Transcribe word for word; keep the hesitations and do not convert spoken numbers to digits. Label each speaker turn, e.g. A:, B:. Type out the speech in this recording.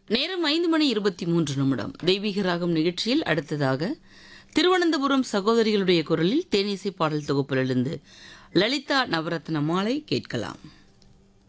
A: நேரம் ஐந்து மணி இருபத்தி மூன்று நிமிடம். தெய்வீக ராகம் நிகழ்ச்சியில் அடுத்ததாக திருவனந்தபுரம் சகோதரிகளுடைய குரலில் தேனிசை பாடல் தொகுப்பிலிருந்து லலிதா நவரத்ன மாலை கேட்கலாம்.